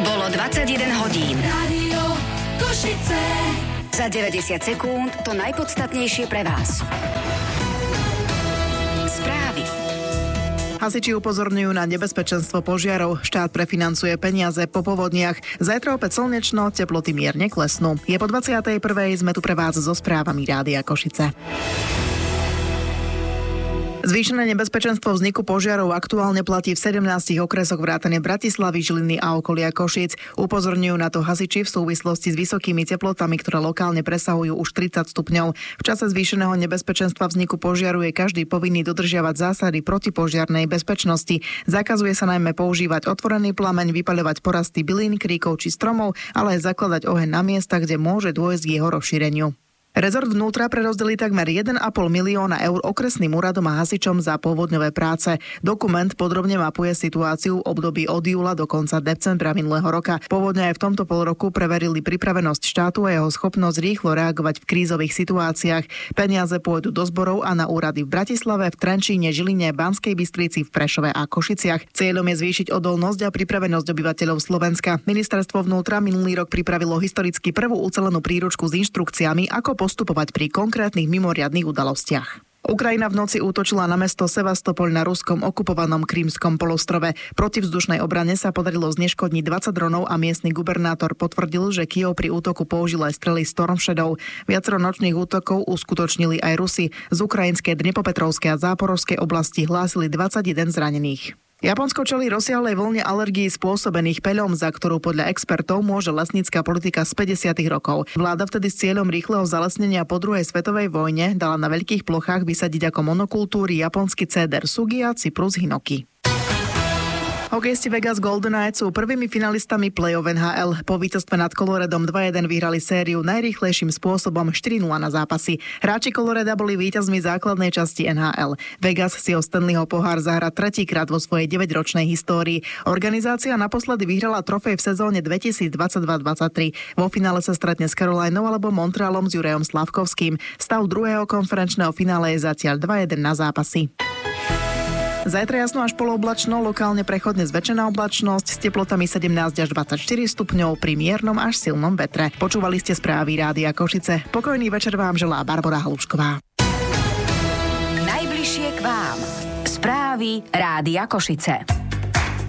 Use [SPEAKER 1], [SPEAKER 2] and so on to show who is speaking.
[SPEAKER 1] Bolo 21 hodín.
[SPEAKER 2] Rádio Košice.
[SPEAKER 1] Za 90 sekúnd to najpodstatnejšie pre vás. Správy.
[SPEAKER 3] Hasiči upozorňujú na nebezpečenstvo požiarov. Štát prefinancuje peniaze po povodniach. Zajtra opäť slnečno, teploty mierne klesnú. Je po 21. Sme tu pre vás so správami Rádia Košice. Zvýšené nebezpečenstvo vzniku požiarov aktuálne platí v 17 okresoch vrátane Bratislavy, Žiliny a okolia Košíc. Upozorňujú na to hasiči v súvislosti s vysokými teplotami, ktoré lokálne presahujú už 30 stupňov. V čase zvýšeného nebezpečenstva vzniku požiaru je každý povinný dodržiavať zásady protipožiarnej bezpečnosti. Zakazuje sa najmä používať otvorený plameň, vypaľovať porasty bylín, kríkov či stromov, ale aj zakladať oheň na miestach, kde môže dôjsť k jeho rozšíreniu. Rezort vnútra prerozdelí takmer 1,5 milióna eur okresným úradom a hasičom za povodňové práce. Dokument podrobne mapuje situáciu v období od júla do konca decembra minulého roka. Povodne aj v tomto polroku preverili pripravenosť štátu a jeho schopnosť rýchlo reagovať v krízových situáciách. Peniaze pôjdu do zborov a na úrady v Bratislave, v Trenčíne, Žiline, Banskej Bystrici, v Prešove a Košiciach. Cieľom je zvýšiť odolnosť a pripravenosť obyvateľov Slovenska. Ministerstvo vnútra minulý rok pripravilo historicky prvú ucelenú príručku s inštrukciami, ako postupovať pri konkrétnych mimoriadnych udalostiach. Ukrajina v noci útočila na mesto Sevastopol na ruskom okupovanom Krymskom polostrove. Protivzdušnej obrane sa podarilo zneškodniť 20 dronov a miestny gubernátor potvrdil, že Kyjov pri útoku použil aj strely Storm Shadow. Viacero nočných útokov uskutočnili aj Rusi. Z ukrajinskej Dnepopetrovskej a Záporovskej oblasti hlásili 21 zranených. Japonsko čelí rozsiahlej vlne alergií spôsobených peľom, za ktorú podľa expertov môže lesnícka politika z 50. rokov. Vláda vtedy s cieľom rýchleho zalesnenia po druhej svetovej vojne dala na veľkých plochách vysadiť ako monokultúry japonský céder Sugia, Cyprus, Hinoki. Hokejisti Vegas Golden Knights sú prvými finalistami play-off NHL. Po víťazstve nad Coloradom 2-1 vyhrali sériu najrýchlejším spôsobom 4-0 na zápasy. Hráči Colorada boli víťazmi základnej časti NHL. Vegas si o Stanleyho pohár zahra tretíkrát vo svojej 9-ročnej histórii. Organizácia naposledy vyhrala trofej v sezóne 2022-23. Vo finále sa stretne s Carolinou alebo Montrealom s Jurajom Slavkovským. Stav druhého konferenčného finále je zatiaľ 2-1 na zápasy. Zajtra jasno až polooblačno, lokálne prechodne zväčšená oblačnosť s teplotami 17 až 24 stupňov pri miernom až silnom vetre. Počúvali ste správy Rádia Košice. Pokojný večer vám želá Barbora Halušková.
[SPEAKER 1] Najbližšie k vám. Správy Rádia Košice.